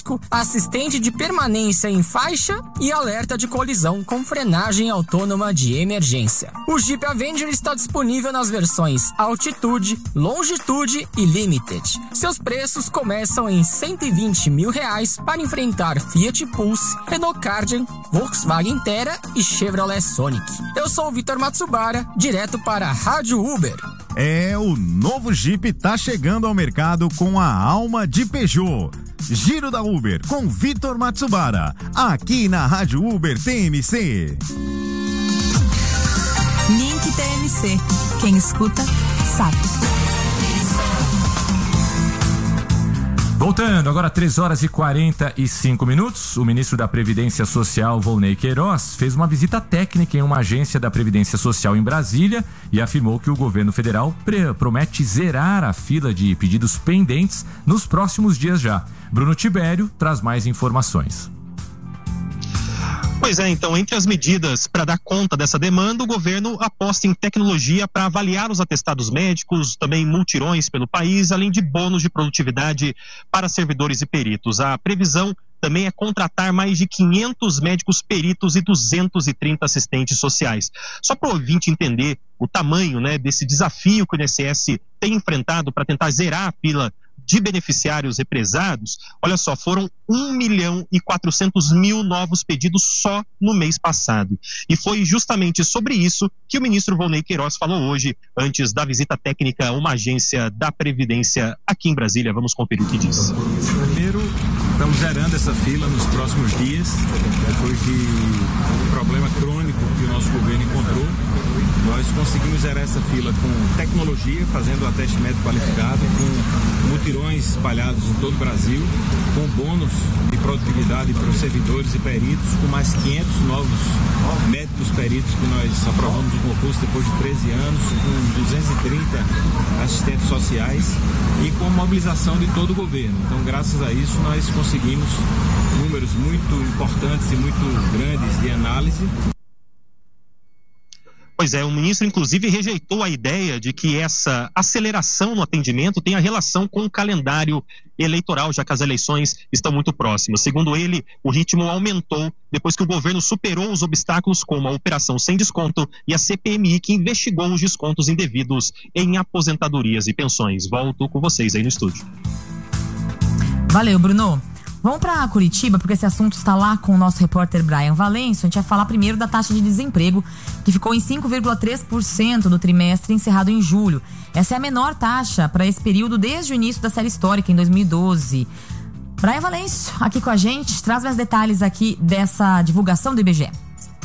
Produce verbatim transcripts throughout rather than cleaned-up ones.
automático, assistente de permanência em faixa e alerta de colisão com frenagem autônoma de emergência. O Jeep Avenger está disponível nas versões Altitude, Longitude e Limited. Seus preços começam em cento e vinte mil reais para enfrentar Fiat Pulse, Renault Kardian, Volkswagen Terra e Chevrolet Sonic. Eu sou o Vitor Matsubara, direto para a Rádio Uber. É, o novo Jeep tá chegando ao mercado com a alma de Peugeot. Giro da Uber com Vitor Matsubara, aqui na Rádio Uber T M C. Link T M C. Quem escuta, sabe. Voltando, agora três horas e quarenta e cinco minutos, o ministro da Previdência Social, Volney Queiroz, fez uma visita técnica em uma agência da Previdência Social em Brasília e afirmou que o governo federal pre- promete zerar a fila de pedidos pendentes nos próximos dias já. Bruno Tibério traz mais informações. Pois é, então, entre as medidas para dar conta dessa demanda, o governo aposta em tecnologia para avaliar os atestados médicos, também multirões pelo país, além de bônus de produtividade para servidores e peritos. A previsão também é contratar mais de quinhentos médicos peritos e duzentos e trinta assistentes sociais. Só para o ouvinte entender o tamanho, né, desse desafio que o I N S S tem enfrentado para tentar zerar a fila de beneficiários represados, olha só, foram um milhão e quatrocentos mil novos pedidos só no mês passado. E foi justamente sobre isso que o ministro Volney Queiroz falou hoje, antes da visita técnica a uma agência da Previdência aqui em Brasília. Vamos conferir o que diz. Primeiro, estamos zerando essa fila nos próximos dias, depois de um problema crônico que o nosso governo encontrou. Nós conseguimos zerar essa fila com tecnologia, fazendo o ateste médico qualificado, com mutirões espalhados em todo o Brasil, com bônus de produtividade para os servidores e peritos, com mais quinhentos novos médicos peritos que nós aprovamos no concurso depois de treze anos, com duzentos e trinta assistentes sociais e com a mobilização de todo o governo. Então, graças a isso, nós conseguimos números muito importantes e muito grandes de análise. Pois é, o ministro inclusive rejeitou a ideia de que essa aceleração no atendimento tenha relação com o calendário eleitoral, já que as eleições estão muito próximas. Segundo ele, o ritmo aumentou depois que o governo superou os obstáculos como a operação sem desconto e a C P M I, que investigou os descontos indevidos em aposentadorias e pensões. Volto com vocês aí no estúdio. Valeu, Bruno. Vamos para Curitiba, porque esse assunto está lá com o nosso repórter Brian Valenço. A gente vai falar primeiro da taxa de desemprego, que ficou em cinco vírgula três por cento no trimestre encerrado em julho. Essa é a menor taxa para esse período desde o início da série histórica, em dois mil e doze. Brian Valenço, aqui com a gente, traz mais detalhes aqui dessa divulgação do I B G E.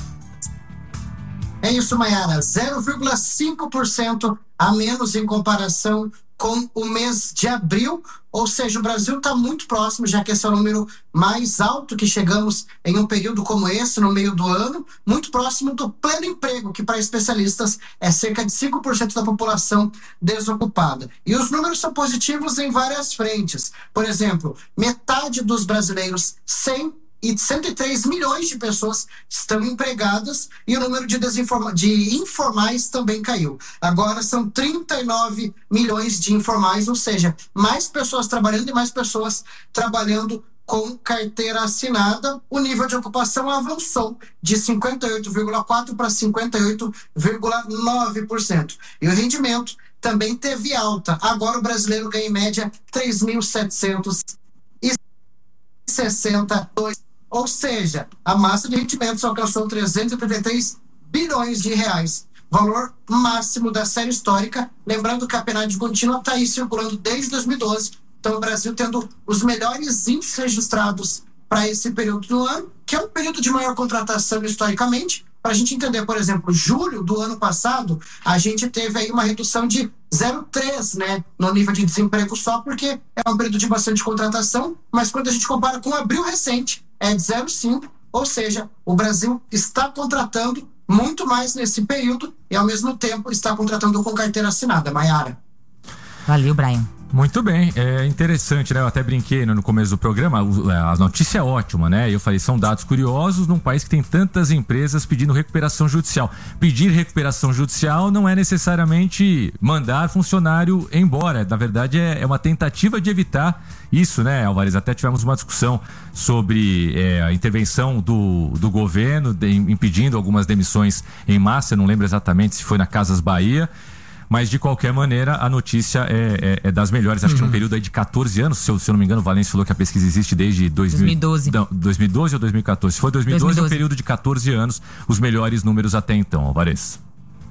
É isso, Mayara, zero vírgula cinco por cento a menos em comparação com o mês de abril, ou seja, o Brasil está muito próximo, já que esse é o número mais alto que chegamos em um período como esse, no meio do ano, muito próximo do pleno emprego, que para especialistas é cerca de cinco por cento da população desocupada. E os números são positivos em várias frentes. Por exemplo, metade dos brasileiros sem e cento e três milhões de pessoas estão empregadas e o número de, desinforma- de informais também caiu. Agora são trinta e nove milhões de informais, ou seja, mais pessoas trabalhando e mais pessoas trabalhando com carteira assinada. O nível de ocupação avançou de cinquenta e oito vírgula quatro por cento para cinquenta e oito vírgula nove por cento. E o rendimento também teve alta. Agora o brasileiro ganha em média três mil setecentos e sessenta e dois. Ou seja, a massa de rendimentos alcançou trezentos e trinta e três bilhões de reais, valor máximo da série histórica. Lembrando que a PNAD contínua está aí circulando desde dois mil e doze, então o Brasil tendo os melhores índices registrados para esse período do ano, que é um período de maior contratação historicamente. Para a gente entender, por exemplo, julho do ano passado, a gente teve aí uma redução de zero vírgula três, né, no nível de desemprego só, porque é um período de bastante contratação, mas quando a gente compara com abril recente, é de zero vírgula cinco, ou seja, o Brasil está contratando muito mais nesse período e, ao mesmo tempo, está contratando com carteira assinada. Mayara. Valeu, Brian. Muito bem, é interessante, né? Eu até brinquei no começo do programa, a notícia é ótima, né? Eu falei, são dados curiosos num país que tem tantas empresas pedindo recuperação judicial. Pedir recuperação judicial não é necessariamente mandar funcionário embora, na verdade é uma tentativa de evitar isso, né, Álvares? Até tivemos uma discussão sobre é, a intervenção do, do governo de, impedindo algumas demissões em massa, eu não lembro exatamente se foi na Casas Bahia. Mas, de qualquer maneira, a notícia é, é, é das melhores. Acho uhum. que num período aí de catorze anos, se eu, se eu não me engano, o Valêncio falou que a pesquisa existe desde dois mil, dois mil e doze. Não, dois mil e doze ou dois mil e catorze? Se foi dois mil e doze, dois mil e doze. É um período de catorze anos, os melhores números até então, Álvares.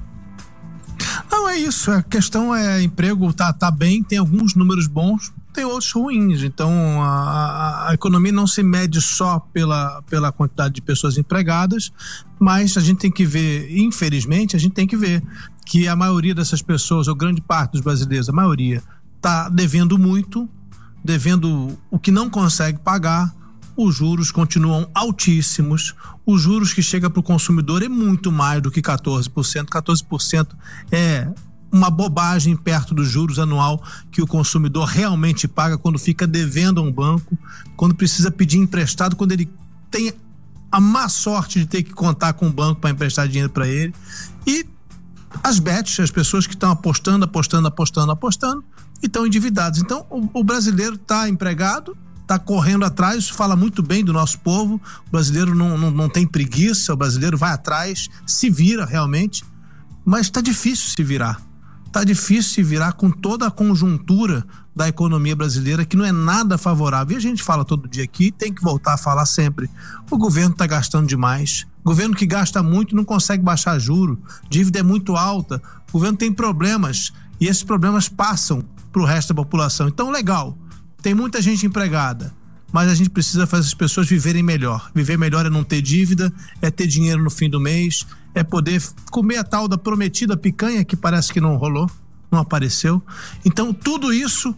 Não, é isso. A questão é, emprego tá, tá bem, tem alguns números bons, tem outros ruins. Então, a, a, a economia não se mede só pela, pela quantidade de pessoas empregadas, mas a gente tem que ver, infelizmente, a gente tem que ver que a maioria dessas pessoas, ou grande parte dos brasileiros, a maioria, está devendo muito, devendo o que não consegue pagar, os juros continuam altíssimos, os juros que chegam para o consumidor é muito mais do que quatorze por cento, quatorze por cento é uma bobagem perto dos juros anual que o consumidor realmente paga quando fica devendo a um banco, quando precisa pedir emprestado, quando ele tem a má sorte de ter que contar com o banco para emprestar dinheiro para ele. E as bets, as pessoas que estão apostando, apostando, apostando, apostando e estão endividados. Então, o, o brasileiro está empregado, está correndo atrás, isso fala muito bem do nosso povo. O brasileiro não, não, não tem preguiça, o brasileiro vai atrás, se vira realmente, mas está difícil se virar. Está difícil se virar com toda a conjuntura da economia brasileira, que não é nada favorável. E a gente fala todo dia aqui, tem que voltar a falar sempre. O governo está gastando demais. O governo que gasta muito não consegue baixar juro, dívida é muito alta, o governo tem problemas e esses problemas passam para o resto da população. Então, legal, tem muita gente empregada, mas a gente precisa fazer as pessoas viverem melhor. Viver melhor é não ter dívida, é ter dinheiro no fim do mês, é poder comer a tal da prometida picanha que parece que não rolou, não apareceu. Então, tudo isso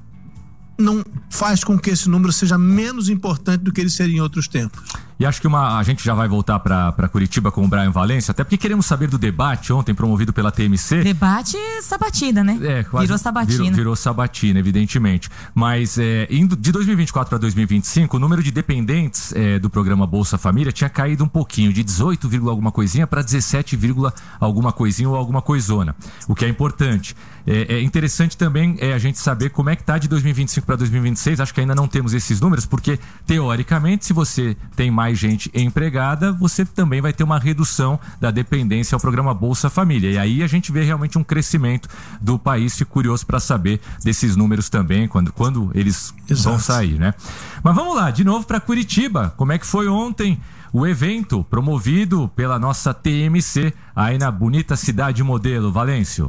não faz com que esse número seja menos importante do que ele seria em outros tempos. E acho que uma, a gente já vai voltar para Curitiba com o Brian Valêncio, até porque queremos saber do debate ontem promovido pela T M C. Debate sabatina, né? É, quase virou sabatina. Virou, virou sabatina, evidentemente. Mas é, indo de dois mil e vinte e quatro para dois mil e vinte e cinco, o número de dependentes é, do programa Bolsa Família tinha caído um pouquinho, de dezoito, alguma coisinha para dezessete, alguma coisinha ou alguma coisona. O que é importante. É, é interessante também é, a gente saber como é que tá de dois mil e vinte e cinco para dois mil e vinte e seis. Acho que ainda não temos esses números, porque teoricamente, se você tem mais mais gente empregada, você também vai ter uma redução da dependência ao programa Bolsa Família. E aí a gente vê realmente um crescimento do país. Fico curioso para saber desses números também, quando, quando eles Exato. Vão sair, né? Mas vamos lá, de novo para Curitiba. Como é que foi ontem o evento promovido pela nossa T M C aí na bonita cidade modelo, Valêncio?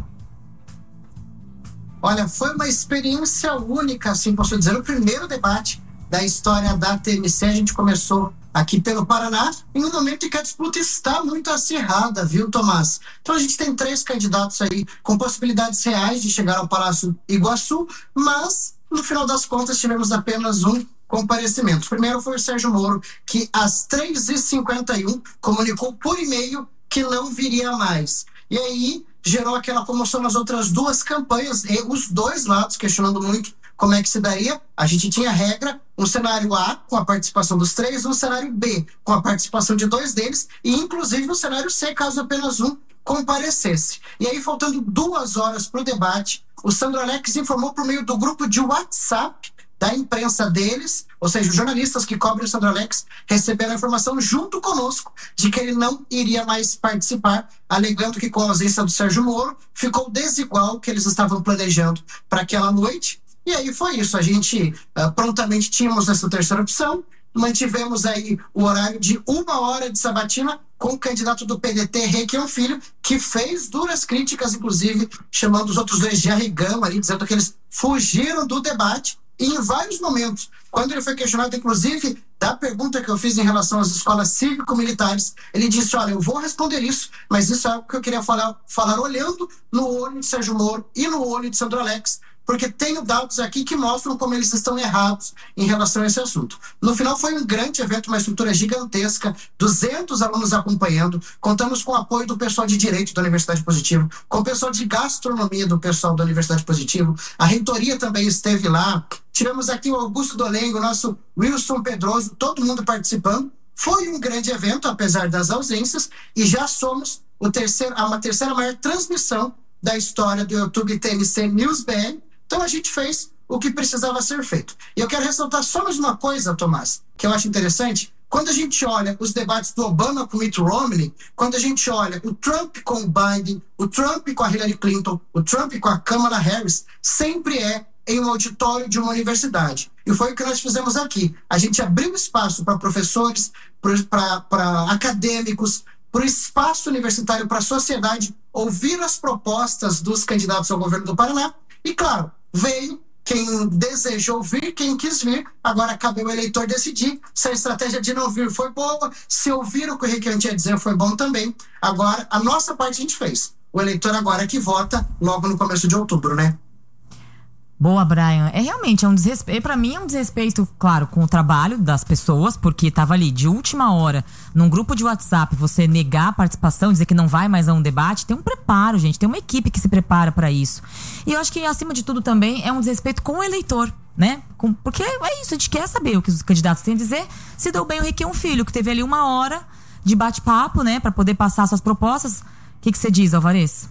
Olha, foi uma experiência única, assim posso dizer, o primeiro debate da história da T M C. A gente começou aqui pelo Paraná, em um momento em que a disputa está muito acirrada, viu, Tomás? Então a gente tem três candidatos aí com possibilidades reais de chegar ao Palácio Iguaçu, mas no final das contas tivemos apenas um comparecimento. O primeiro foi o Sérgio Moro, que às três e cinquenta e um comunicou por e-mail que não viria mais. E aí gerou aquela comoção nas outras duas campanhas, e os dois lados questionando muito como é que se daria. A gente tinha regra, um cenário A com a participação dos três, um cenário B com a participação de dois deles e inclusive um cenário C caso apenas um comparecesse. E aí, faltando duas horas para o debate, o Sandro Alex informou por meio do grupo de WhatsApp da imprensa deles, ou seja, os jornalistas que cobrem o Sandro Alex receberam a informação junto conosco de que ele não iria mais participar, alegando que com a ausência do Sérgio Moro ficou desigual o que eles estavam planejando para aquela noite. E aí foi isso, a gente uh, prontamente tínhamos essa terceira opção, mantivemos aí o horário de uma hora de sabatina com o candidato do P D T, Requião Filho, que fez duras críticas, inclusive chamando os outros dois de arregão ali, dizendo que eles fugiram do debate. E em vários momentos, quando ele foi questionado, inclusive, da pergunta que eu fiz em relação às escolas cívico-militares, ele disse, olha, eu vou responder isso, mas isso é algo que eu queria falar, falar olhando no olho de Sérgio Moro e no olho de Sandro Alex, porque tenho dados aqui que mostram como eles estão errados em relação a esse assunto. No final foi um grande evento, uma estrutura gigantesca, duzentos alunos acompanhando, contamos com o apoio do pessoal de Direito da Universidade Positivo, com o pessoal de Gastronomia do pessoal da Universidade Positivo, a reitoria também esteve lá, tivemos aqui o Augusto Dolengo, o nosso Wilson Pedroso, todo mundo participando. Foi um grande evento, apesar das ausências, e já somos o terceiro, a terceira maior transmissão da história do YouTube T M C News B R. Então a gente fez o que precisava ser feito. E eu quero ressaltar só mais uma coisa, Tomás, que eu acho interessante. Quando a gente olha os debates do Obama com Mitt Romney, quando a gente olha o Trump com o Biden, o Trump com a Hillary Clinton, o Trump com a Kamala Harris, sempre é em um auditório de uma universidade. E foi o que nós fizemos aqui. A gente abriu espaço para professores, para acadêmicos, para o espaço universitário, para a sociedade, ouvir as propostas dos candidatos ao governo do Paraná. E, claro, veio quem desejou vir, quem quis vir. Agora cabe ao eleitor decidir se a estratégia de não vir foi boa, se ouvir o que o Requião tinha a dizer foi bom também. Agora, a nossa parte a gente fez. O eleitor agora é que vota logo no começo de outubro, né? Boa, Brian. É realmente é um desrespeito. Pra mim é um desrespeito, claro, com o trabalho das pessoas, porque tava ali de última hora, num grupo de WhatsApp, você negar a participação, dizer que não vai mais a um debate. Tem um preparo, gente. Tem uma equipe que se prepara pra isso. E eu acho que, acima de tudo, também é um desrespeito com o eleitor, né? Com, porque é isso, a gente quer saber o que os candidatos têm a dizer. Se deu bem o Requião Filho, que teve ali uma hora de bate-papo, né? Pra poder passar suas propostas. O que que você diz, Alvarez?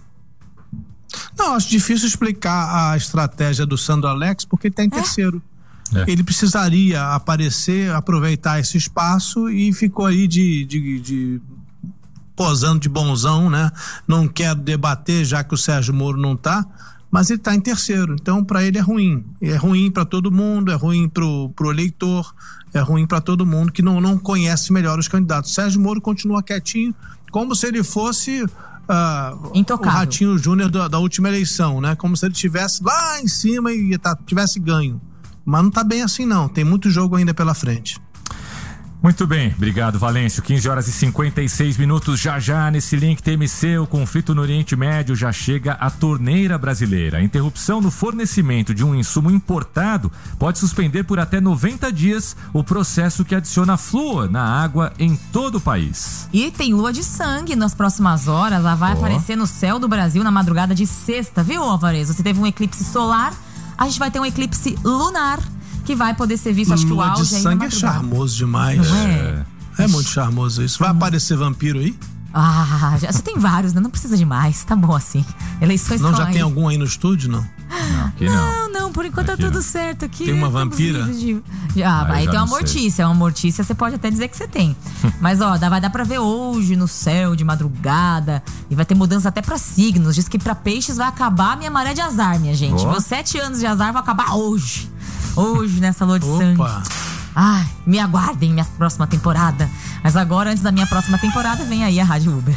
Não, acho difícil explicar a estratégia do Sandro Alex, porque ele está em é. terceiro. É. Ele precisaria aparecer, aproveitar esse espaço e ficou aí de, de, de posando de bonzão, né? Não quer debater, já que o Sérgio Moro não está, mas ele está em terceiro. Então, para ele é ruim. É ruim para todo mundo, é ruim pro, pro eleitor, é ruim para todo mundo que não, não conhece melhor os candidatos. Sérgio Moro continua quietinho, como se ele fosse Uh, o Ratinho Júnior da, da última eleição, né? Como se ele estivesse lá em cima e tá, tivesse ganho. Mas não tá bem assim, não. Tem muito jogo ainda pela frente. Muito bem, obrigado, Valêncio. quinze horas e cinquenta e seis minutos. Já já nesse link T M C, o conflito no Oriente Médio já chega à torneira brasileira. A interrupção no fornecimento de um insumo importado pode suspender por até noventa dias o processo que adiciona flúor na água em todo o país. E tem lua de sangue nas próximas horas. Ela vai oh. aparecer no céu do Brasil na madrugada de sexta, viu, Alvarez? Você teve um eclipse solar, a gente vai ter um eclipse lunar que vai poder ser visto, acho que o auge aí na madrugada. Lua de sangue é charmoso demais. Não é? É, é muito charmoso isso. Vai hum. aparecer vampiro aí? Ah, já, já tem vários, né? Não precisa de mais, tá bom assim. Eleições Não, já aí. Tem algum aí no estúdio, não? Não, aqui não. Não, não, por enquanto aqui tá tudo não. certo aqui. Tem uma vampira? De... Ah, ah, aí tem uma mortícia, uma mortícia você pode até dizer que você tem. Mas ó, vai dar pra ver hoje no céu, de madrugada, e vai ter mudança até pra signos. Diz que pra peixes vai acabar a minha maré de azar, minha gente. Oh. Meus sete anos de azar vão acabar hoje. Hoje, nessa lua de Opa. sangue. Ai, me aguardem minha próxima temporada. Mas agora, antes da minha próxima temporada, vem aí a Rádio Uber.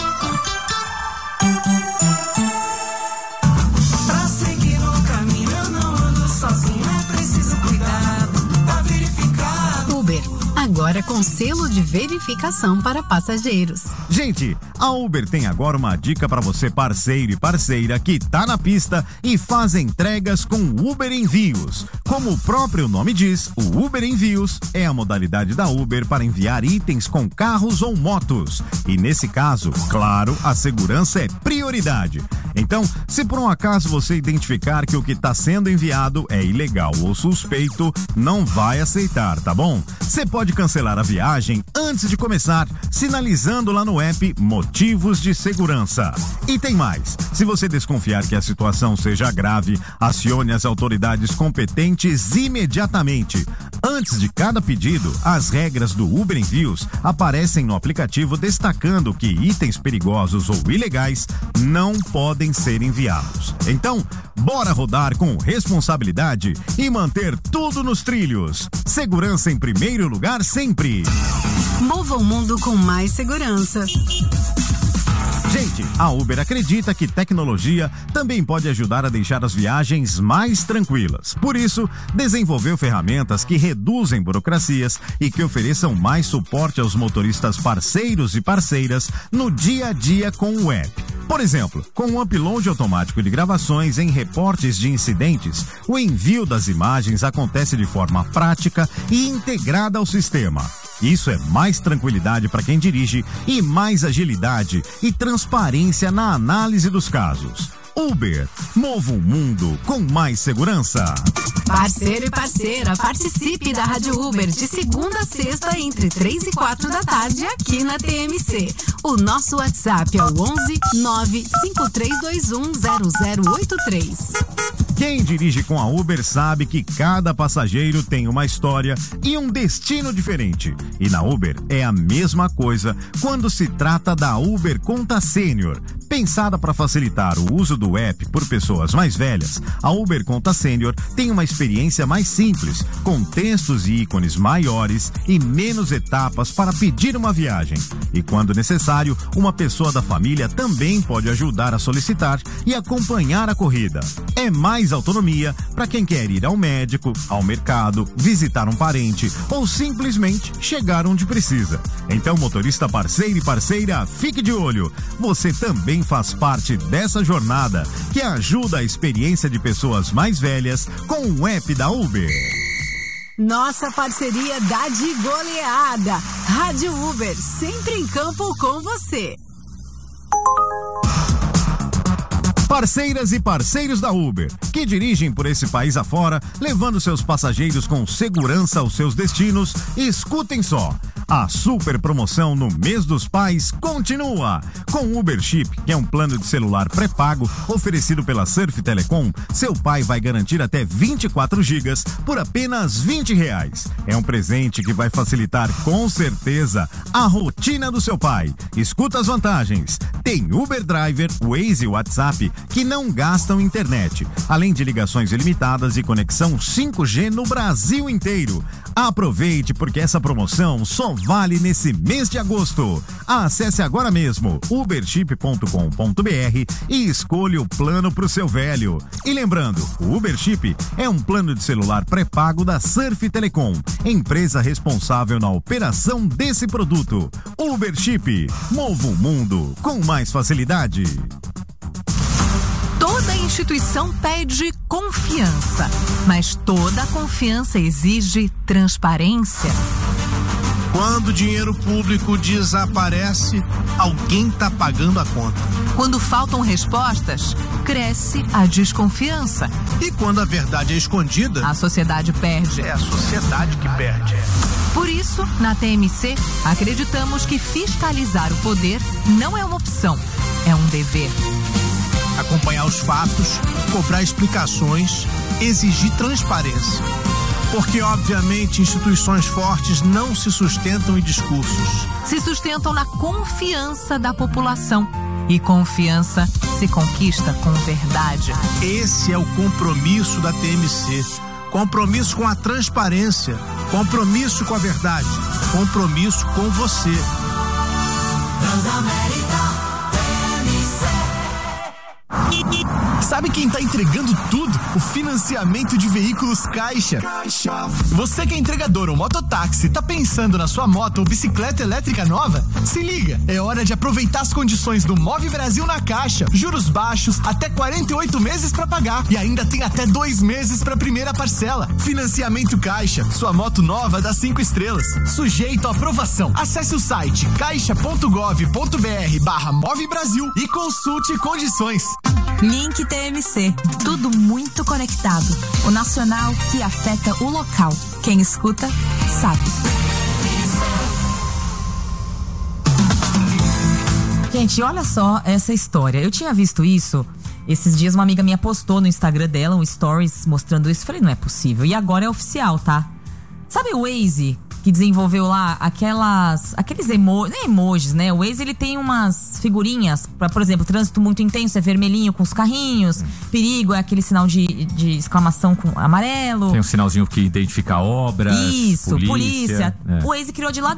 Pra seguir no caminho eu não ando sozinho, é preciso cuidado, tá verificado. Uber, agora com selo de verificação para passageiros. Gente, a Uber tem agora uma dica para você, parceiro e parceira que tá na pista e faz entregas com Uber Envios. Como o próprio nome diz, o Uber Envios é a modalidade da Uber para enviar itens com carros ou motos. E nesse caso, claro, a segurança é prioridade. Então, se por um acaso você identificar que o que está sendo enviado é ilegal ou suspeito, não vai aceitar, tá bom? Você pode cancelar a viagem antes de começar, sinalizando lá no app Motivos de Segurança. E tem mais, se você desconfiar que a situação seja grave, acione as autoridades competentes imediatamente. Antes de cada pedido, as regras do Uber Envios aparecem no aplicativo destacando que itens perigosos ou ilegais não podem ser enviados. Então, bora rodar com responsabilidade e manter tudo nos trilhos. Segurança em primeiro lugar sempre. Mova o mundo com mais segurança. Gente, a Uber acredita que tecnologia também pode ajudar a deixar as viagens mais tranquilas. Por isso, desenvolveu ferramentas que reduzem burocracias e que ofereçam mais suporte aos motoristas parceiros e parceiras no dia a dia com o app. Por exemplo, com o upload automático de gravações em reportes de incidentes, o envio das imagens acontece de forma prática e integrada ao sistema. Isso é mais tranquilidade para quem dirige e mais agilidade e transparência na análise dos casos. Uber, mova o mundo com mais segurança. Parceiro e parceira, participe da Rádio Uber de segunda a sexta entre três e quatro da tarde aqui na T M C. O nosso WhatsApp é o onze nove cinco três dois um zero zero oito três. Quem dirige com a Uber sabe que cada passageiro tem uma história e um destino diferente. E na Uber é a mesma coisa quando se trata da Uber Conta Sênior. Pensada para facilitar o uso do app por pessoas mais velhas, a Uber Conta Sênior tem uma experiência mais simples, com textos e ícones maiores e menos etapas para pedir uma viagem. E quando necessário, uma pessoa da família também pode ajudar a solicitar e acompanhar a corrida. É mais autonomia para quem quer ir ao médico, ao mercado, visitar um parente ou simplesmente chegar onde precisa. Então, motorista parceiro e parceira, fique de olho. Você também faz parte dessa jornada que ajuda a experiência de pessoas mais velhas com o app da Uber. Nossa parceria dá de goleada. Rádio Uber, sempre em campo com você. Parceiras e parceiros da Uber, que dirigem por esse país afora, levando seus passageiros com segurança aos seus destinos, escutem só. A super promoção no mês dos pais continua. Com o Uber Chip, que é um plano de celular pré-pago oferecido pela Surf Telecom, seu pai vai garantir até vinte e quatro gigas por apenas vinte reais. É um presente que vai facilitar com certeza a rotina do seu pai. Escuta as vantagens. Tem Uber Driver, Waze e WhatsApp que não gastam internet, além de ligações ilimitadas e conexão cinco G no Brasil inteiro. Aproveite, porque essa promoção só vale nesse mês de agosto. Acesse agora mesmo uberchip ponto com ponto br e escolha o plano pro seu velho. E lembrando, o Uber Chip é um plano de celular pré-pago da Surf Telecom, empresa responsável na operação desse produto. Uber Chip, mova o mundo com mais facilidade. Toda instituição pede confiança, mas toda confiança exige transparência. Quando o dinheiro público desaparece, alguém está pagando a conta. Quando faltam respostas, cresce a desconfiança. E quando a verdade é escondida, a sociedade perde. É a sociedade que perde. Por isso, na T M C, acreditamos que fiscalizar o poder não é uma opção, é um dever. Acompanhar os fatos, cobrar explicações, exigir transparência. Porque, obviamente, instituições fortes não se sustentam em discursos. Se sustentam na confiança da população. E confiança se conquista com verdade. Esse é o compromisso da T M C. Compromisso com a transparência. Compromisso com a verdade. Compromisso com você. Transamérica. Sabe quem tá entregando tudo? O financiamento de veículos Caixa. Caixa. Você que é entregador ou mototáxi, tá pensando na sua moto ou bicicleta elétrica nova? Se liga, é hora de aproveitar as condições do Move Brasil na Caixa. Juros baixos, até quarenta e oito meses pra pagar e ainda tem até dois meses pra primeira parcela. Financiamento Caixa, sua moto nova dá cinco estrelas. Sujeito à aprovação. Acesse o site caixa ponto gov ponto br barra Move Brasil e consulte condições. Link T M C, tudo muito conectado. O nacional que afeta o local. Quem escuta, sabe. Gente, olha só essa história. Eu tinha visto isso esses dias, uma amiga minha postou no Instagram dela um stories mostrando isso. Falei, não é possível. E agora é oficial, tá? Sabe o Waze, que desenvolveu lá aquelas, aqueles emo, nem emojis, né? O Waze, ele tem umas figurinhas para, por exemplo, trânsito muito intenso é vermelhinho com os carrinhos, perigo é aquele sinal de, de exclamação com amarelo. Tem um sinalzinho que identifica a obra. Isso, polícia. polícia. É. O Waze criou de ladrão.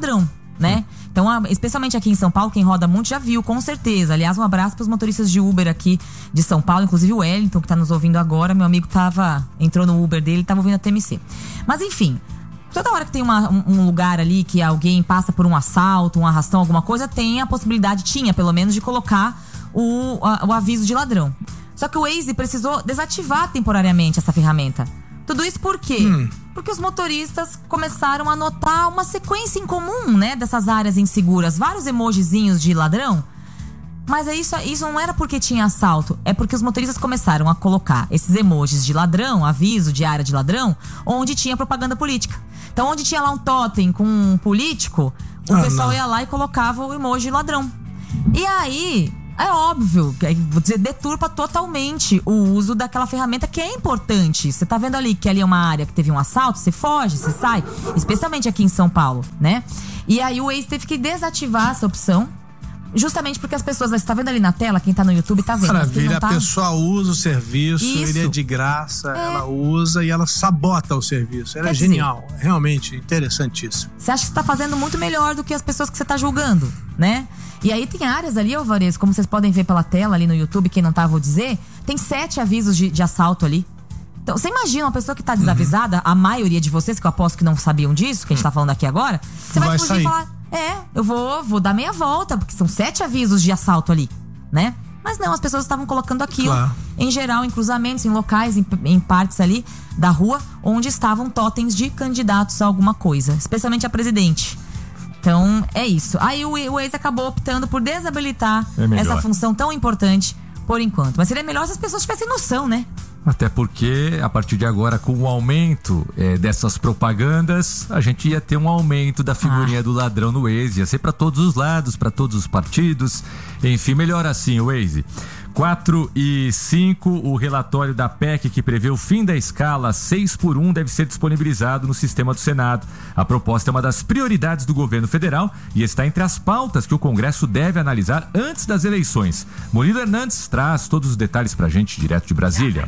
né? Então, a, especialmente aqui em São Paulo, quem roda muito já viu, com certeza. Aliás, um abraço para os motoristas de Uber aqui de São Paulo, inclusive o Wellington, que tá nos ouvindo agora. Meu amigo tava, entrou no Uber dele, tava ouvindo a T M C. Mas enfim, toda hora que tem uma, um, um lugar ali que alguém passa por um assalto, um arrastão, alguma coisa, tem a possibilidade, tinha pelo menos, de colocar o, a, o aviso de ladrão. Só que o Waze precisou desativar temporariamente essa ferramenta. Tudo isso por quê? Hum. Porque os motoristas começaram a notar uma sequência incomum, né, dessas áreas inseguras. Vários emojizinhos de ladrão. Mas é isso, isso não era porque tinha assalto. É porque os motoristas começaram a colocar esses emojis de ladrão, aviso de área de ladrão, onde tinha propaganda política. Então, onde tinha lá um totem com um político, o ah, pessoal não. ia lá e colocava o emoji de ladrão. E aí... É óbvio, vou dizer, deturpa totalmente o uso daquela ferramenta que é importante. Você tá vendo ali que ali é uma área que teve um assalto, você foge, você sai, especialmente aqui em São Paulo, né? E aí o Waze teve que desativar essa opção, justamente porque as pessoas, você tá vendo ali na tela, quem tá no YouTube tá vendo. Maravilha, tá... a pessoa usa o serviço, Isso. ele é de graça, é. ela usa e ela sabota o serviço. Ela Quer é dizer, genial, realmente interessantíssimo. Você acha que você tá fazendo muito melhor do que as pessoas que você tá julgando, né? E aí tem áreas ali, Alvarez, como vocês podem ver pela tela ali no YouTube, quem não tá, vou dizer, tem sete avisos de, de assalto ali. Então, você imagina uma pessoa que tá desavisada, uhum. a maioria de vocês, que eu aposto que não sabiam disso, que a gente tá falando aqui agora, você vai, vai fugir sair. e falar, é, eu vou, vou dar meia volta, porque são sete avisos de assalto ali, né? Mas não, as pessoas estavam colocando aquilo, claro. em geral, em cruzamentos, em locais, em, em partes ali da rua, onde estavam totens de candidatos a alguma coisa, especialmente a presidente. Então, é isso. Aí o Waze acabou optando por desabilitar é essa função tão importante por enquanto. Mas seria melhor se as pessoas tivessem noção, né? Até porque, a partir de agora, com o aumento é, dessas propagandas, a gente ia ter um aumento da figurinha ah. do ladrão no Waze. Ia ser para todos os lados, para todos os partidos. Enfim, melhor assim o Waze. quatro e cinco, o relatório da P E C que prevê o fim da escala seis por um deve ser disponibilizado no sistema do Senado. A proposta é uma das prioridades do governo federal e está entre as pautas que o Congresso deve analisar antes das eleições. Murilo Hernandes traz todos os detalhes pra gente direto de Brasília.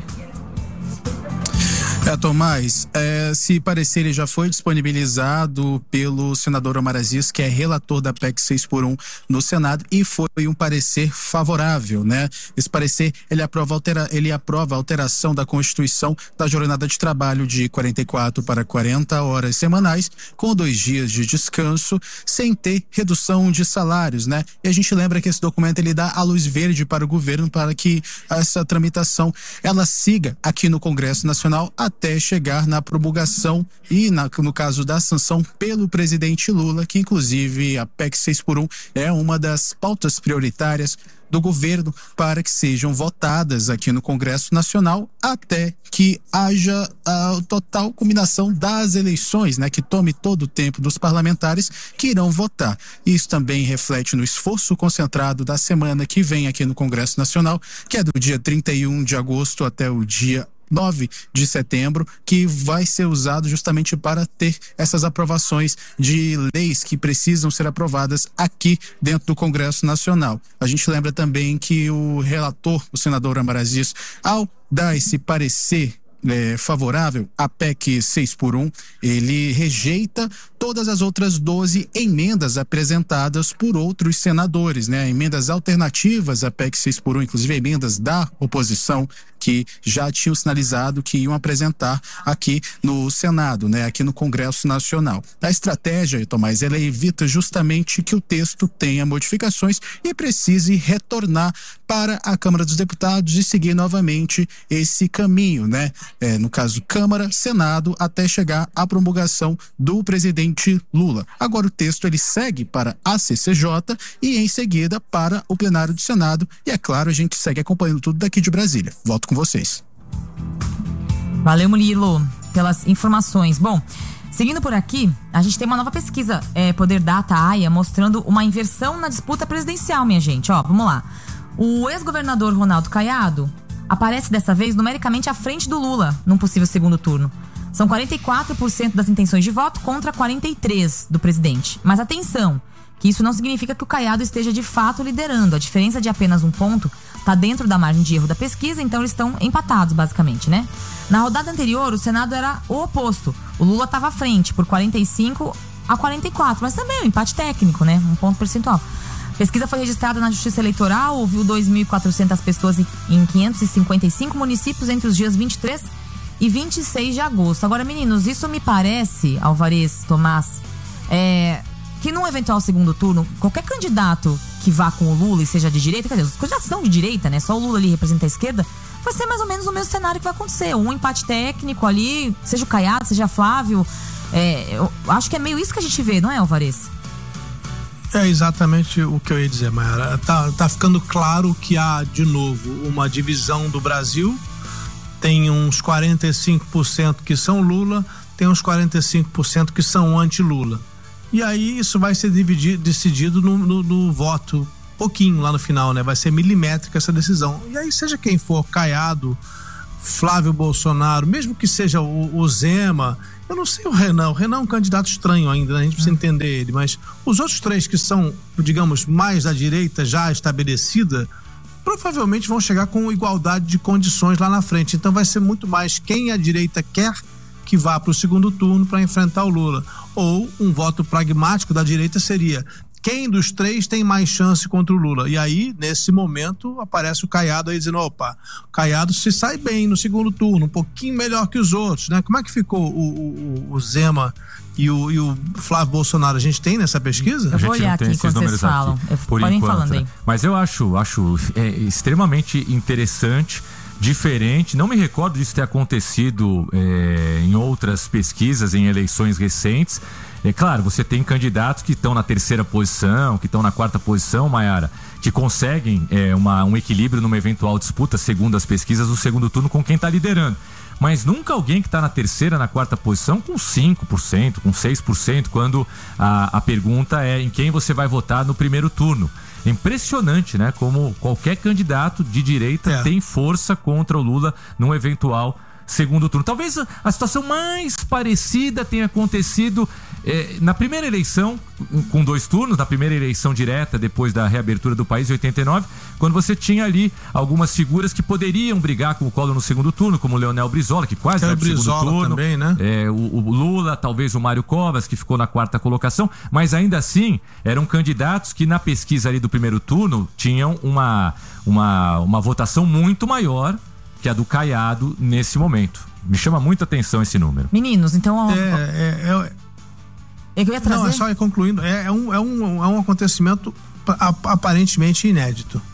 É, Tomás, é, esse parecer ele já foi disponibilizado pelo senador Omar Aziz, que é relator da P E C seis por um no Senado, e foi um parecer favorável, né? Esse parecer, ele aprova, altera, ele aprova a alteração da Constituição da jornada de trabalho de quarenta e quatro para quarenta horas semanais, com dois dias de descanso, sem ter redução de salários, né? E a gente lembra que esse documento, ele dá a luz verde para o governo para que essa tramitação, ela siga aqui no Congresso Nacional até chegar na promulgação e, na, no caso da sanção pelo presidente Lula, que inclusive a P E C seis por um é uma das pautas prioritárias do governo para que sejam votadas aqui no Congresso Nacional até que haja a total culminação das eleições, né, que tome todo o tempo dos parlamentares que irão votar. Isso também reflete no esforço concentrado da semana que vem aqui no Congresso Nacional, que é do dia trinta e um de agosto até o dia nove de setembro, que vai ser usado justamente para ter essas aprovações de leis que precisam ser aprovadas aqui dentro do Congresso Nacional. A gente lembra também que o relator, o senador Omar Aziz, ao dar esse parecer É, favorável à P E C seis por um, ele rejeita todas as outras doze emendas apresentadas por outros senadores, né? Emendas alternativas à P E C seis por um, inclusive emendas da oposição que já tinham sinalizado que iam apresentar aqui no Senado, né? Aqui no Congresso Nacional. A estratégia, Tomás, ela evita justamente que o texto tenha modificações e precise retornar para a Câmara dos Deputados e seguir novamente esse caminho, né? É, no caso Câmara, Senado, até chegar à promulgação do presidente Lula. Agora o texto ele segue para a C C J e em seguida para o plenário do Senado e é claro, a gente segue acompanhando tudo daqui de Brasília. Volto com vocês. Valeu, Murilo, pelas informações. Bom, seguindo por aqui, a gente tem uma nova pesquisa, é, Poder Data A I A, mostrando uma inversão na disputa presidencial, minha gente. Ó, vamos lá. O ex-governador Ronaldo Caiado aparece dessa vez numericamente à frente do Lula num possível segundo turno. São quarenta e quatro por cento das intenções de voto contra quarenta e três por cento do presidente. Mas atenção, que isso não significa que o Caiado esteja de fato liderando. A diferença de apenas um ponto está dentro da margem de erro da pesquisa, então eles estão empatados basicamente, né? Na rodada anterior, o Senado era o oposto. O Lula estava à frente por quarenta e cinco a quarenta e quatro. Mas também é um empate técnico, né? Um ponto percentual. A pesquisa foi registrada na Justiça Eleitoral, ouviu dois mil e quatrocentas pessoas em quinhentos e cinquenta e cinco municípios entre os dias vinte e três e vinte e seis de agosto. Agora, meninos, isso me parece, Alvarez, Tomás, é, que num eventual segundo turno, qualquer candidato que vá com o Lula e seja de direita, quer dizer, os candidatos são de direita, né? Só o Lula ali representa a esquerda, vai ser mais ou menos o mesmo cenário que vai acontecer. Um empate técnico ali, seja o Caiado, seja Flávio. É, eu acho que é meio isso que a gente vê, não é, Alvarez? É exatamente o que eu ia dizer, Mayara. Tá, tá ficando claro que há, de novo, uma divisão do Brasil. Tem uns quarenta e cinco por cento que são Lula, tem uns quarenta e cinco por cento que são anti-Lula. E aí isso vai ser dividido, decidido no, no, no voto, pouquinho lá no final, né? Vai ser milimétrica essa decisão. E aí, seja quem for, Caiado, Flávio Bolsonaro, mesmo que seja o, o Zema, eu não sei o Renan, o Renan é um candidato estranho ainda, né? A gente precisa entender ele, mas os outros três que são, digamos, mais da direita já estabelecida, provavelmente vão chegar com igualdade de condições lá na frente. Então vai ser muito mais quem a direita quer que vá para o segundo turno para enfrentar o Lula. Ou um voto pragmático da direita seria quem dos três tem mais chance contra o Lula. E aí, nesse momento, aparece o Caiado aí dizendo, opa, o Caiado se sai bem no segundo turno, um pouquinho melhor que os outros, né? Como é que ficou o, o, o Zema e o, e o Flávio Bolsonaro? A gente tem nessa pesquisa? Eu vou olhar aqui quando vocês falam. Eu, podem enquanto, falando aí. Né? Mas eu acho, acho é, extremamente interessante, diferente. Não me recordo disso ter acontecido é, em outras pesquisas, em eleições recentes. É claro, você tem candidatos que estão na terceira posição, que estão na quarta posição, Mayara, que conseguem é, uma, um equilíbrio numa eventual disputa, segundo as pesquisas, do segundo turno com quem está liderando. Mas nunca alguém que está na terceira, na quarta posição com cinco por cento, com seis por cento, quando a, a pergunta é em quem você vai votar no primeiro turno. É impressionante, né? Como qualquer candidato de direita é. tem força contra o Lula num eventual segundo turno. Talvez a, a situação mais parecida tenha acontecido eh, na primeira eleição, com dois turnos, na primeira eleição direta depois da reabertura do país em oitenta e nove, quando você tinha ali algumas figuras que poderiam brigar com o Collor no segundo turno, como o Leonel Brizola, que quase vai pro segundo turno. Também, né? É, o, o Lula, talvez o Mário Covas, que ficou na quarta colocação, mas ainda assim eram candidatos que na pesquisa ali do primeiro turno tinham uma, uma, uma votação muito maior que a do Caiado nesse momento. Me chama muita atenção esse número. Meninos, então... É, é, é, é que eu ia trazer... Não, é só ir concluindo. É, é, um, é, um, é um acontecimento aparentemente inédito.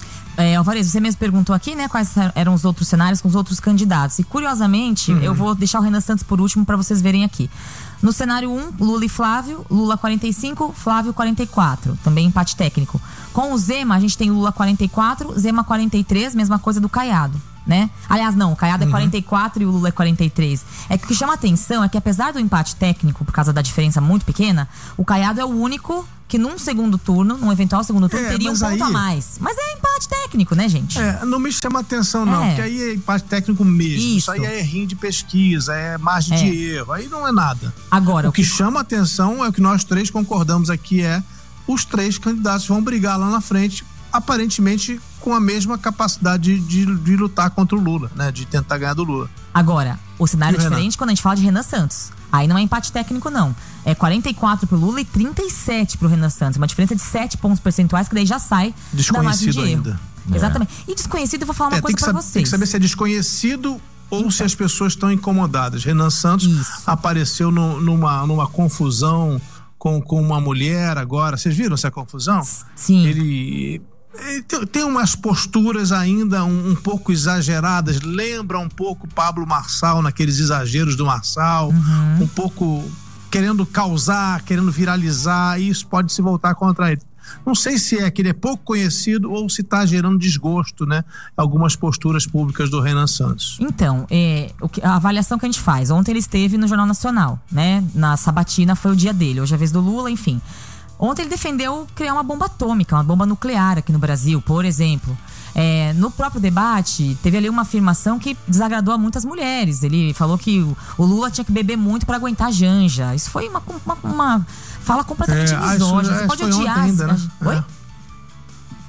É, Alvarez, você mesmo perguntou aqui, né, quais eram os outros cenários com os outros candidatos. E, curiosamente, uhum. eu vou deixar o Renan Santos por último para vocês verem aqui. No cenário um, Lula e Flávio, Lula quarenta e cinco, Flávio quarenta e quatro, também empate técnico. Com o Zema, a gente tem Lula quarenta e quatro, Zema quarenta e três, mesma coisa do Caiado, né? Aliás, não, o Caiado é quarenta e quatro uhum. e o Lula é quarenta e três. É que o que chama atenção é que, apesar do empate técnico, por causa da diferença muito pequena, o Caiado é o único que num segundo turno, num eventual segundo turno, é, teria um ponto aí... a mais. Mas é empate técnico, né, gente? É, não me chama atenção não, é. porque aí é empate técnico mesmo. Isso, Isso aí é errinho de pesquisa, é margem é. de erro, aí não é nada. Agora, o que, que chama atenção é o que nós três concordamos aqui, é os três candidatos vão brigar lá na frente, aparentemente com a mesma capacidade de, de, de lutar contra o Lula, né? De tentar ganhar do Lula. Agora, o cenário é diferente quando a gente fala de Renan Santos. Aí não é empate técnico, não. É quarenta e quatro pro Lula e trinta e sete pro Renan Santos. Uma diferença de sete pontos percentuais, que daí já sai da margem de erro. Ainda. Exatamente. É. E desconhecido, eu vou falar uma é, coisa pra saber, vocês. Tem que saber se é desconhecido ou então. se as pessoas estão incomodadas. Renan Santos Isso. apareceu no, numa, numa confusão com, com uma mulher agora. Vocês viram essa confusão? Sim. Ele... tem umas posturas ainda um, um pouco exageradas, lembra um pouco Pablo Marçal, naqueles exageros do Marçal, uhum. um pouco querendo causar, querendo viralizar, e isso pode se voltar contra ele. Não sei se é que ele é pouco conhecido ou se está gerando desgosto, né? Algumas posturas públicas do Renan Santos. Então, é, o que, a avaliação que a gente faz, ontem ele esteve no Jornal Nacional, né? Na sabatina foi o dia dele, hoje é a vez do Lula, enfim. Ontem ele defendeu criar uma bomba atômica, uma bomba nuclear aqui no Brasil, por exemplo. É, no próprio debate, teve ali uma afirmação que desagradou a muitas mulheres. Ele falou que o, o Lula tinha que beber muito para aguentar a janja. Isso foi uma, uma, uma fala completamente é, misógina. Você é, pode odiar. Ainda, né? Oi? É.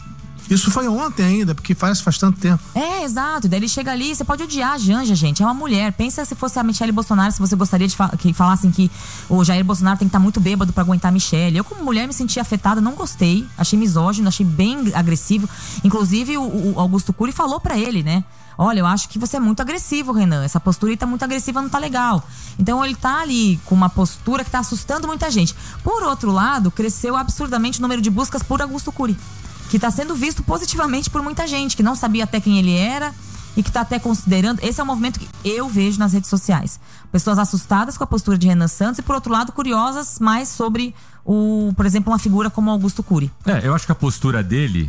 Isso foi ontem ainda, porque faz, faz tanto tempo. É, exato. Daí ele chega ali, você pode odiar a Janja, gente. É uma mulher. Pensa se fosse a Michelle Bolsonaro, se você gostaria de fa que falassem que o Jair Bolsonaro tem que estar muito bêbado pra aguentar a Michelle. Eu, como mulher, me senti afetada, não gostei. Achei misógino, achei bem agressivo. Inclusive, o, o Augusto Cury falou pra ele, né? Olha, eu acho que você é muito agressivo, Renan. Essa postura aí tá muito agressiva, não tá legal. Então ele tá ali com uma postura que tá assustando muita gente. Por outro lado, cresceu absurdamente o número de buscas por Augusto Cury, que tá sendo visto positivamente por muita gente, que não sabia até quem ele era e que tá até considerando. Esse é um movimento que eu vejo nas redes sociais. Pessoas assustadas com a postura de Renan Santos e, por outro lado, curiosas mais sobre, o, por exemplo, uma figura como Augusto Cury. É, eu acho que a postura dele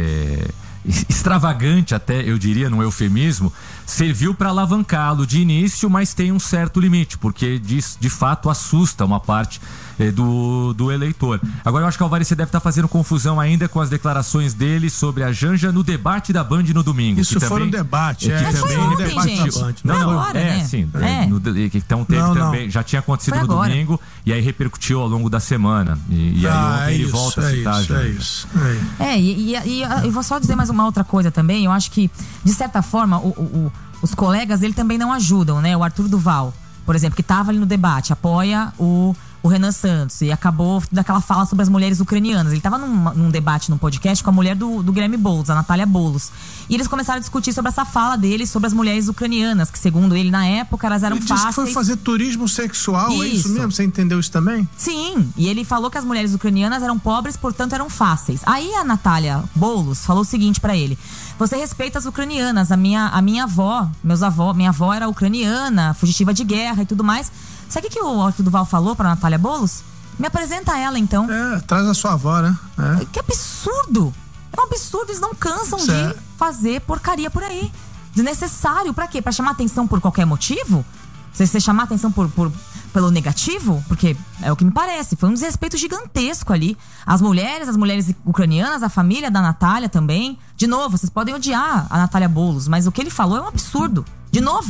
é extravagante, até eu diria, num eufemismo, serviu para alavancá-lo de início, mas tem um certo limite, porque de, de fato assusta uma parte eh, do, do eleitor. Agora eu acho que o Alvarez, você deve estar fazendo confusão ainda com as declarações dele sobre a Janja no debate da Band no domingo. Isso foi no debate, é. Que Mas também, foi ontem, debate gente. da Band. Não, não, agora, é, né? sim. É. No, então teve não, também, não. já tinha acontecido Foi no agora. domingo e aí repercutiu ao longo da semana. E, e aí Ah, ontem é ele isso, volta a é citar isso, a é Janja. isso. É. É, e, e, e eu vou só dizer mais uma outra coisa também. Eu acho que, de certa forma, o, o, o, os colegas dele também não ajudam, né? O Arthur Duval, por exemplo, que estava ali no debate, apoia o, o Renan Santos e acabou daquela fala sobre as mulheres ucranianas. Ele estava num, num debate, num podcast com a mulher do, do Guilherme Boulos, a Natália Boulos. E eles começaram a discutir sobre essa fala dele, sobre as mulheres ucranianas, que segundo ele, na época, elas eram Ele disse fáceis. que foi fazer turismo sexual, é isso Isso. mesmo? Você entendeu isso também? Sim, e ele falou que as mulheres ucranianas eram pobres, portanto eram fáceis. Aí a Natália Boulos falou o seguinte pra ele: você respeita as ucranianas, a minha, a minha avó, meus avó, minha avó era ucraniana, fugitiva de guerra e tudo mais. Sabe o que o Arthur Duval falou pra Natália Boulos? Me apresenta ela, então. É, traz a sua avó, né? É. Que absurdo! É um absurdo, eles não cansam Isso de é. fazer porcaria por aí. Desnecessário, pra quê? Pra chamar atenção por qualquer motivo? Você, você chamar atenção por, por, pelo negativo? Porque é o que me parece, foi um desrespeito gigantesco ali. As mulheres, as mulheres ucranianas, a família da Natália também. De novo, vocês podem odiar a Natália Boulos, mas o que ele falou é um absurdo. De novo.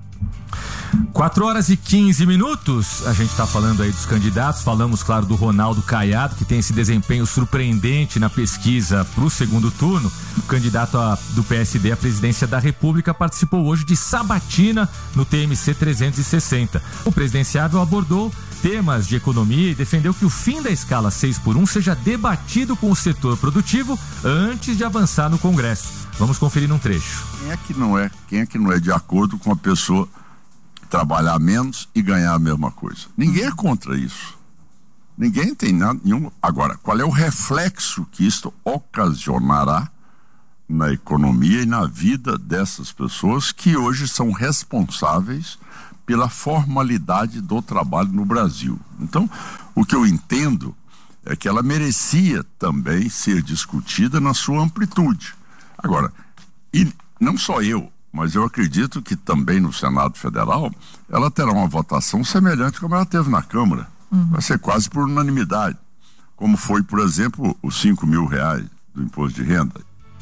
quatro horas e quinze minutos, a gente tá falando aí dos candidatos, falamos, claro, do Ronaldo Caiado, que tem esse desempenho surpreendente na pesquisa pro segundo turno. O candidato a, do P S D à presidência da República participou hoje de sabatina no T M C trezentos e sessenta. O presidenciável abordou temas de economia e defendeu que o fim da escala seis por um seja debatido com o setor produtivo antes de avançar no Congresso. Vamos conferir num trecho. Quem é que não é, quem é que não é de acordo com a pessoa trabalhar menos e ganhar a mesma coisa? Ninguém é contra isso. Ninguém tem nada nenhum. Agora, qual é o reflexo que isto ocasionará na economia e na vida dessas pessoas que hoje são responsáveis pela formalidade do trabalho no Brasil? Então, o que eu entendo é que ela merecia também ser discutida na sua amplitude. Agora, e não só eu, mas eu acredito que também no Senado Federal ela terá uma votação semelhante como ela teve na Câmara. Uhum. Vai ser quase por unanimidade, como foi, por exemplo, os cinco mil reais do imposto de renda.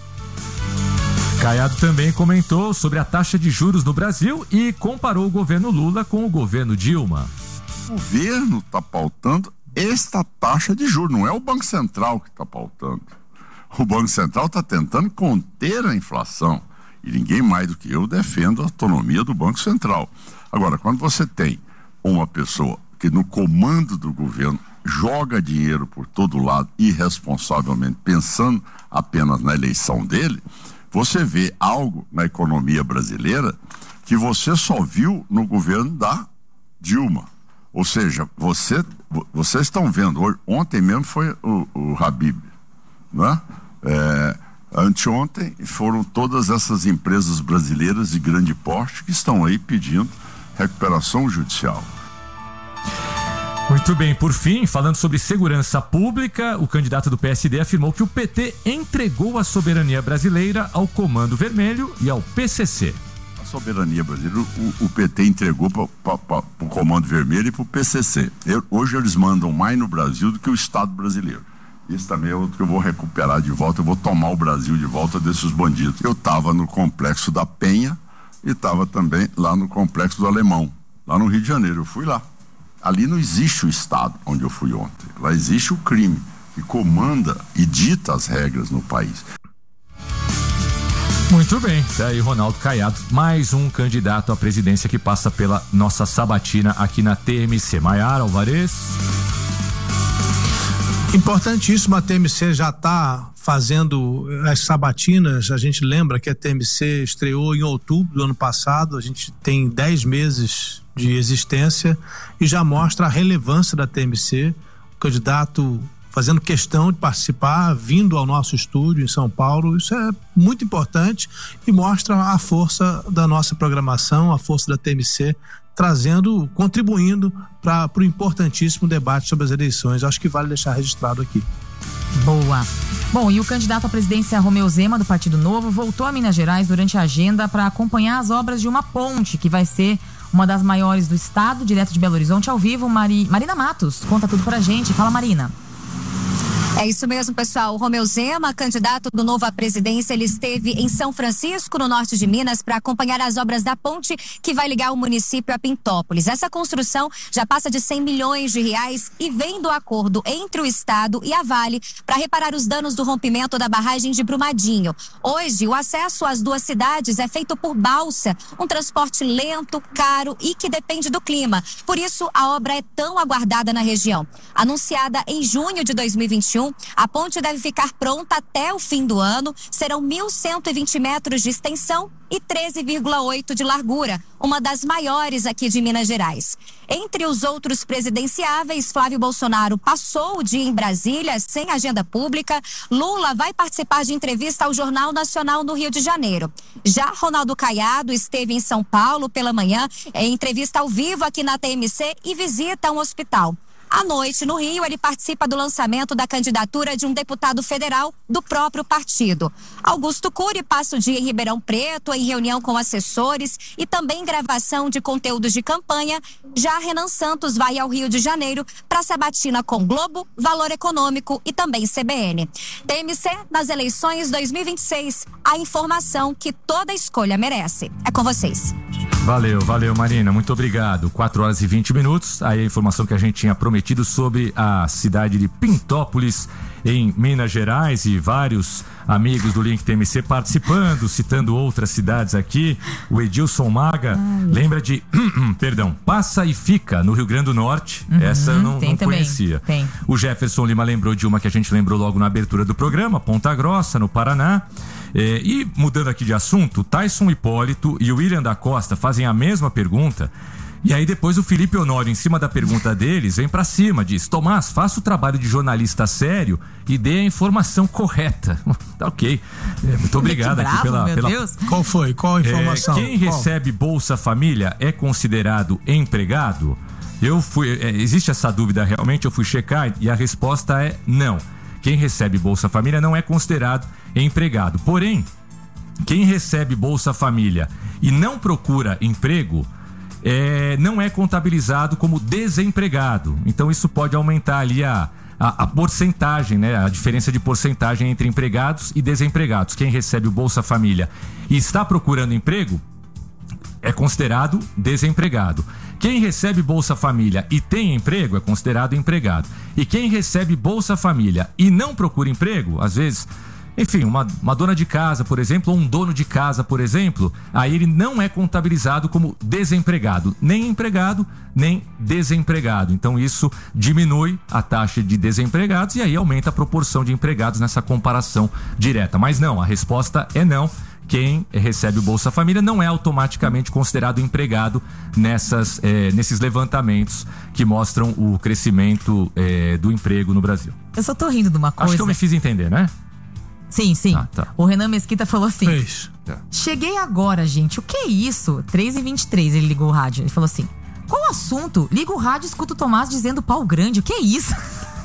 Caiado também comentou sobre a taxa de juros no Brasil e comparou o governo Lula com o governo Dilma. O governo está pautando esta taxa de juros, não é o Banco Central que está pautando. O Banco Central está tentando conter a inflação. E ninguém mais do que eu defendo a autonomia do Banco Central. Agora, quando você tem uma pessoa que no comando do governo joga dinheiro por todo lado irresponsavelmente, pensando apenas na eleição dele, você vê algo na economia brasileira que você só viu no governo da Dilma. Ou seja, você, vocês estão vendo, hoje, ontem mesmo foi o, o Habib, né? É, anteontem foram todas essas empresas brasileiras de grande porte que estão aí pedindo recuperação judicial. Muito bem, por fim, falando sobre segurança pública, o candidato do P S D afirmou que o P T entregou a soberania brasileira ao Comando Vermelho e ao P C C. A soberania brasileira, o, o P T entregou para o Comando Vermelho e para o P C C. Eu, hoje eles mandam mais no Brasil do que o Estado brasileiro. Isso também é outro que eu vou recuperar de volta, eu vou tomar o Brasil de volta desses bandidos. Eu estava no Complexo da Penha e estava também lá no Complexo do Alemão, lá no Rio de Janeiro. Eu fui lá. Ali não existe o Estado onde eu fui ontem. Lá existe o crime que comanda e dita as regras no país. Muito bem, daí Ronaldo Caiado, mais um candidato à presidência que passa pela nossa sabatina aqui na T M C. Maiara Alvarez. Importantíssimo, a T M C já está fazendo as sabatinas. A gente lembra que a T M C estreou em outubro do ano passado, a gente tem dez meses de existência e já mostra a relevância da T M C. O candidato fazendo questão de participar, vindo ao nosso estúdio em São Paulo, isso é muito importante e mostra a força da nossa programação, a força da T M C, trazendo, contribuindo para o importantíssimo debate sobre as eleições. Acho que vale deixar registrado aqui. Boa. Bom, e o candidato à presidência Romeu Zema, do Partido Novo, voltou a Minas Gerais durante a agenda para acompanhar as obras de uma ponte que vai ser uma das maiores do estado, direto de Belo Horizonte, ao vivo. Mari... Marina Matos, conta tudo pra gente. Fala, Marina. É isso mesmo, pessoal. O Romeu Zema, candidato do Novo à presidência, ele esteve em São Francisco, no norte de Minas, para acompanhar as obras da ponte que vai ligar o município a Pintópolis. Essa construção já passa de cem milhões de reais e vem do acordo entre o Estado e a Vale para reparar os danos do rompimento da barragem de Brumadinho. Hoje, o acesso às duas cidades é feito por balsa, um transporte lento, caro e que depende do clima. Por isso, a obra é tão aguardada na região. Anunciada em junho de dois mil e vinte e um, a ponte deve ficar pronta até o fim do ano. Serão mil cento e vinte metros de extensão e treze vírgula oito de largura, uma das maiores aqui de Minas Gerais. Entre os outros presidenciáveis, Flávio Bolsonaro passou o dia em Brasília sem agenda pública. Lula vai participar de entrevista ao Jornal Nacional no Rio de Janeiro. Já Ronaldo Caiado esteve em São Paulo pela manhã, em entrevista ao vivo aqui na T M C e visita um hospital. À noite, no Rio, ele participa do lançamento da candidatura de um deputado federal do próprio partido. Augusto Cury passa o dia em Ribeirão Preto, em reunião com assessores e também gravação de conteúdos de campanha. Já Renan Santos vai ao Rio de Janeiro para sabatina com Globo, Valor Econômico e também C B N. T M C nas eleições dois mil e vinte e seis. A informação que toda escolha merece. É com vocês. Valeu, valeu, Marina, muito obrigado. quatro horas e vinte minutos, aí a informação que a gente tinha prometido sobre a cidade de Pintópolis, em Minas Gerais, e vários amigos do Link T M C participando, citando outras cidades aqui. O Edilson Maga Ai. lembra de, perdão, Passa e Fica, no Rio Grande do Norte. Uhum, essa eu não, não conhecia. Tem. O Jefferson Lima lembrou de uma que a gente lembrou logo na abertura do programa, Ponta Grossa, no Paraná. É, e mudando aqui de assunto, Tyson Hipólito e o William da Costa fazem a mesma pergunta. E aí depois o Felipe Honório, em cima da pergunta deles, vem pra cima, diz: Tomás, faça o trabalho de jornalista sério e dê a informação correta. Tá ok. É, muito obrigado bravo, aqui pela, meu pela... Deus. Qual foi? Qual a informação? É, quem Qual? recebe Bolsa Família é considerado empregado? Eu fui, é, existe essa dúvida realmente, eu fui checar e a resposta é não. Quem recebe Bolsa Família não é considerado empregado. Porém, quem recebe Bolsa Família e não procura emprego, é, não é contabilizado como desempregado. Então isso pode aumentar ali a, a, a porcentagem, né? A diferença de porcentagem entre empregados e desempregados. Quem recebe o Bolsa Família e está procurando emprego é considerado desempregado. Quem recebe Bolsa Família e tem emprego é considerado empregado. E quem recebe Bolsa Família e não procura emprego, às vezes, enfim, uma, uma dona de casa, por exemplo, ou um dono de casa, por exemplo, aí ele não é contabilizado como desempregado, nem empregado, nem desempregado. Então isso diminui a taxa de desempregados e aí aumenta a proporção de empregados nessa comparação direta. Mas não, a resposta é não. Quem recebe o Bolsa Família não é automaticamente considerado empregado nessas, eh, nesses levantamentos que mostram o crescimento eh, do emprego no Brasil. Eu só tô rindo de uma coisa. Acho que eu me fiz entender, né? Sim, sim. Ah, tá. O Renan Mesquita falou assim: Fez. Cheguei agora, gente. O que é isso? três e vinte e três, ele ligou o rádio. Ele falou assim: qual o assunto? Liga o rádio e escuta o Tomás dizendo pau grande. O que é isso?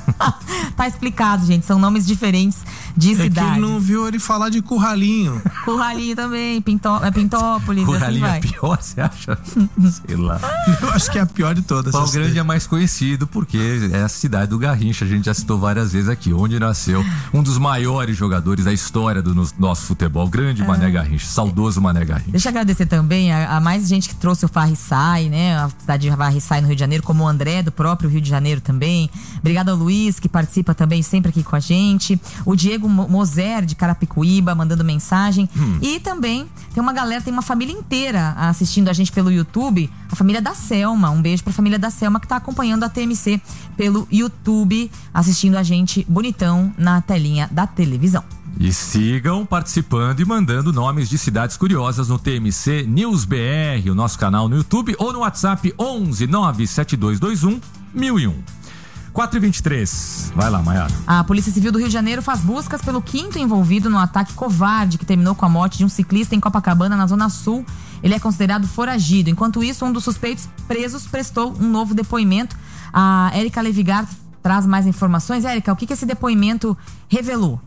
Tá explicado, gente. São nomes diferentes de cidades. É que ele não viu ele falar de Curralinho. Curralinho também, Pintó, é Pintópolis. Curralinho assim vai. é pior, você acha? Sei lá. Eu acho que é a pior de todas. Pau Grande é mais conhecido porque é a cidade do Garrincha. A gente já citou várias vezes aqui, onde nasceu um dos maiores jogadores da história do nosso futebol, o grande é. Mané Garrincha, saudoso Mané Garrincha. Deixa eu agradecer também a, a mais gente que trouxe o Farrissai, né? A cidade de Farrissai no Rio de Janeiro, como o André, do próprio Rio de Janeiro também. Obrigado ao Luiz, que participa também sempre aqui com a gente. O Diego Diego Moser, de Carapicuíba, mandando mensagem. Hum. E também tem uma galera, tem uma família inteira assistindo a gente pelo YouTube. A família da Selma. Um beijo pra família da Selma que tá acompanhando a T M C pelo YouTube, assistindo a gente bonitão na telinha da televisão. E sigam participando e mandando nomes de cidades curiosas no T M C News B R, o nosso canal no YouTube, ou no WhatsApp onze nove sete dois dois um mil e um. quatro e vinte e três. Vai lá, Maiara. A Polícia Civil do Rio de Janeiro faz buscas pelo quinto envolvido no ataque covarde que terminou com a morte de um ciclista em Copacabana, na Zona Sul. Ele é considerado foragido. Enquanto isso, um dos suspeitos presos prestou um novo depoimento. A Érica Levigar traz mais informações. Érica, o que, que esse depoimento revelou?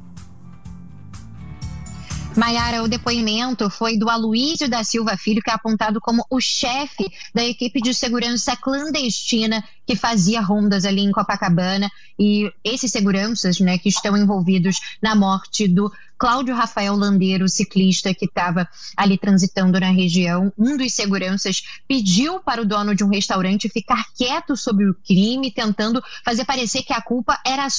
Maiara, o depoimento foi do Aloísio da Silva Filho, que é apontado como o chefe da equipe de segurança clandestina que fazia rondas ali em Copacabana. E esses seguranças, né, que estão envolvidos na morte do Cláudio Rafael Landeiro, ciclista que estava ali transitando na região. Um dos seguranças pediu para o dono de um restaurante ficar quieto sobre o crime, tentando fazer parecer que a culpa era